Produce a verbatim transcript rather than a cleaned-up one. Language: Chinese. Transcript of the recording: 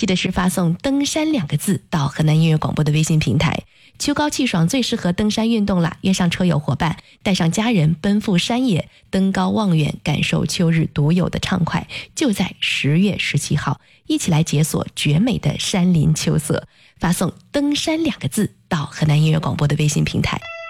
记得是发送登山两个字到河南音乐广播的微信平台。秋高气爽最适合登山运动啦，约上车友伙伴，带上家人奔赴山野，登高望远，感受秋日独有的畅快。就在十月十七号，一起来解锁绝美的山林秋色。发送登山两个字到河南音乐广播的微信平台。